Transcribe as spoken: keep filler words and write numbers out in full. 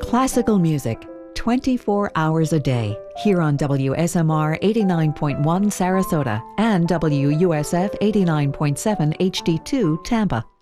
Classical music, twenty-four hours a day, here on W S M R eighty-nine point one Sarasota and W U S F eighty-nine point seven H D two Tampa.